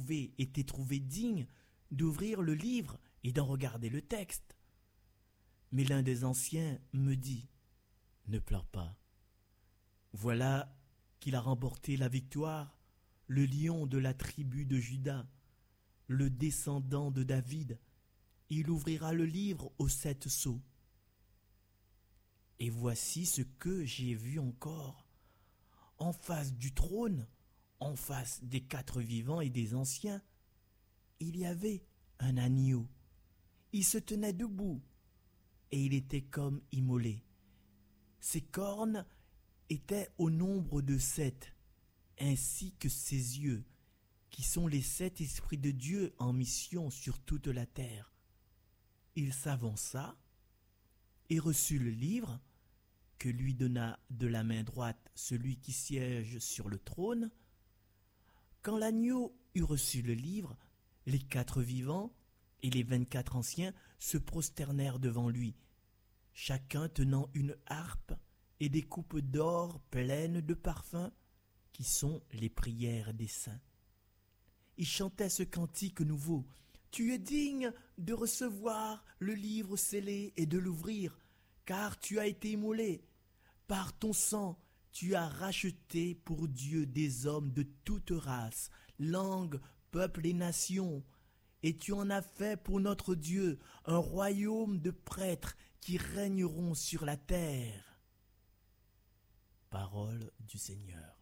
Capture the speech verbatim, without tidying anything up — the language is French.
pouvait été trouvé digne d'ouvrir le livre et d'en regarder le texte. Mais l'un des anciens me dit, « Ne pleure pas. Voilà qu'il a remporté la victoire, le lion de la tribu de Juda, le descendant de David. Il ouvrira le livre aux sept sceaux. Et voici ce que j'ai vu encore. En face du trône, en face des quatre vivants et des anciens, il y avait un agneau. Il se tenait debout et il était comme immolé. Ses cornes étaient au nombre de sept, ainsi que ses yeux, qui sont les sept esprits de Dieu en mission sur toute la terre. Il s'avança et reçut le livre que lui donna de la main droite celui qui siège sur le trône. Quand l'agneau eut reçu le livre, les quatre vivants et les vingt-quatre anciens se prosternèrent devant lui, chacun tenant une harpe et des coupes d'or pleines de parfums, qui sont les prières des saints. Ils chantaient ce cantique nouveau. « Tu es digne de recevoir le livre scellé et de l'ouvrir, car tu as été immolé. Par ton sang, tu as racheté pour Dieu des hommes de toute race, langue, peuple et nation, et tu en as fait pour notre Dieu un royaume de prêtres qui régneront sur la terre. » Parole du Seigneur.